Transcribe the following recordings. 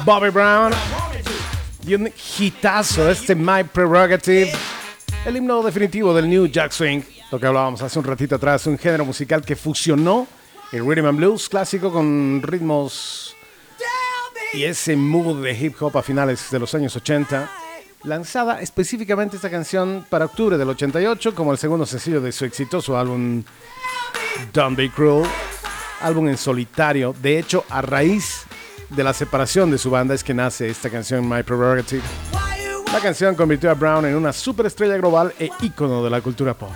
Bobby Brown y un hitazo, My Prerogative, el himno definitivo del New Jack Swing, lo que hablábamos hace un ratito atrás, un género musical que fusionó el rhythm and blues clásico con ritmos y ese mood de hip hop a finales de los años 80. Lanzada específicamente esta canción para octubre del 88 como el segundo sencillo de su exitoso álbum Don't Be Cruel, álbum en solitario. De hecho, a raíz de la separación de su banda es que nace esta canción My Prerogative. La canción convirtió a Brown en una superestrella global e ícono de la cultura pop.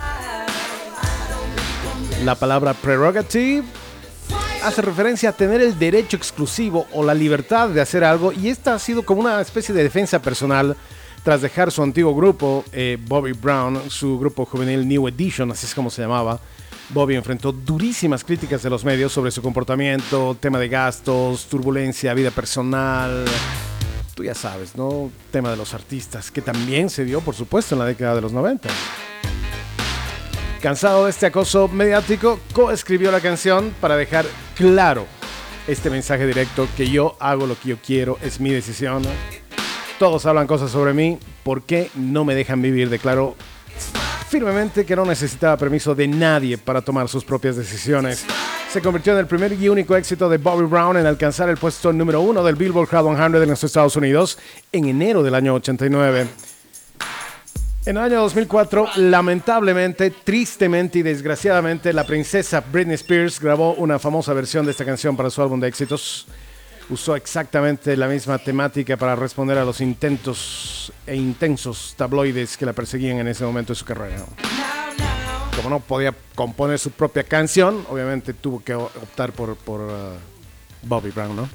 La palabra prerogative hace referencia a tener el derecho exclusivo o la libertad de hacer algo, y esta ha sido como una especie de defensa personal tras dejar su antiguo grupo, Bobby Brown, su grupo juvenil New Edition, así es como se llamaba. Bobby enfrentó durísimas críticas de los medios sobre su comportamiento, tema de gastos, turbulencia, vida personal. Tú ya sabes, ¿no? Tema de los artistas, que también se dio, por supuesto, en la década de los 90. Cansado de este acoso mediático, coescribió la canción para dejar claro este mensaje directo: que yo hago lo que yo quiero, es mi decisión. Todos hablan cosas sobre mí, ¿por qué no me dejan vivir? Declaró firmemente que no necesitaba permiso de nadie para tomar sus propias decisiones. Se convirtió en el primer y único éxito de Bobby Brown en alcanzar el puesto número 1 del Billboard Hot 100 en los Estados Unidos en enero del año 89. En el año 2004, lamentablemente, tristemente y desgraciadamente, la princesa Britney Spears grabó una famosa versión de esta canción para su álbum de éxitos. Usó exactamente la misma temática para responder a los intentos e intensos tabloides que la perseguían en ese momento de su carrera. Como no podía componer su propia canción, obviamente tuvo que optar por Bobby Brown, ¿no?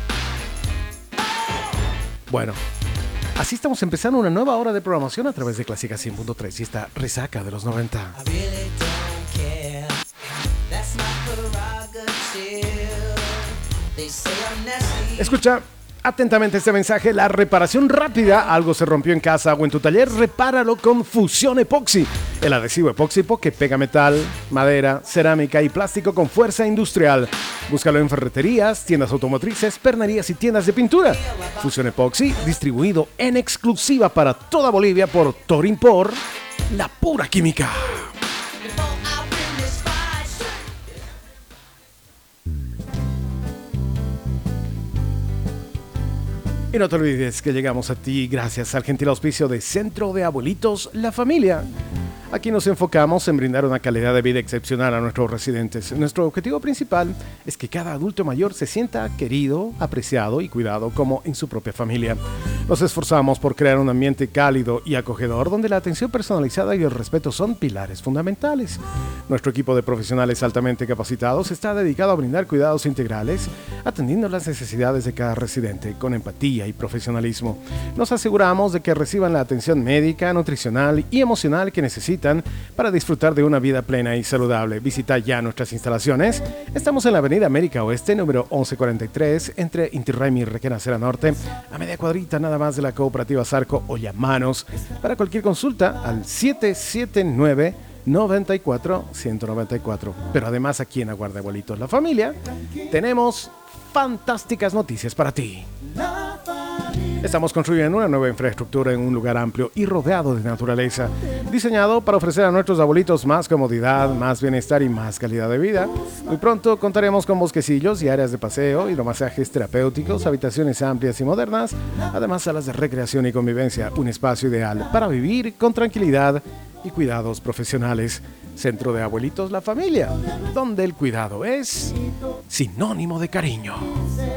Bueno, así estamos empezando una nueva hora de programación a través de Clásica 100.3 y esta resaca de los 90. Escucha atentamente este mensaje: la reparación rápida, algo se rompió en casa o en tu taller, repáralo con Fusión Epoxy. El adhesivo Epoxy que pega metal, madera, cerámica y plástico con fuerza industrial. Búscalo en ferreterías, tiendas automotrices, pernerías y tiendas de pintura. Fusión Epoxy, distribuido en exclusiva para toda Bolivia por Torimpor, la pura química. Y no te olvides que llegamos a ti gracias al gentil auspicio de Centro de Abuelitos La Familia. Aquí nos enfocamos en brindar una calidad de vida excepcional a nuestros residentes. Nuestro objetivo principal es que cada adulto mayor se sienta querido, apreciado y cuidado como en su propia familia. Nos esforzamos por crear un ambiente cálido y acogedor donde la atención personalizada y el respeto son pilares fundamentales. Nuestro equipo de profesionales altamente capacitados está dedicado a brindar cuidados integrales, atendiendo las necesidades de cada residente con empatía y profesionalismo. Nos aseguramos de que reciban la atención médica, nutricional y emocional que necesitan para disfrutar de una vida plena y saludable. Visita ya nuestras instalaciones. Estamos en la avenida América Oeste, número 1143, entre Inti Raymi y Requena Cera Norte, a media cuadrita nada más de la cooperativa Zarco, o llámanos para cualquier consulta al 779-94-194. Pero además, aquí en Aguarda Abuelitos La Familia tenemos fantásticas noticias para ti. Estamos construyendo una nueva infraestructura en un lugar amplio y rodeado de naturaleza, diseñado para ofrecer a nuestros abuelitos más comodidad, más bienestar y más calidad de vida. Muy pronto contaremos con bosquecillos y áreas de paseo, hidromasajes terapéuticos, habitaciones amplias y modernas, además salas de recreación y convivencia, un espacio ideal para vivir con tranquilidad y cuidados profesionales. Centro de Abuelitos La Familia, donde el cuidado es sinónimo de cariño.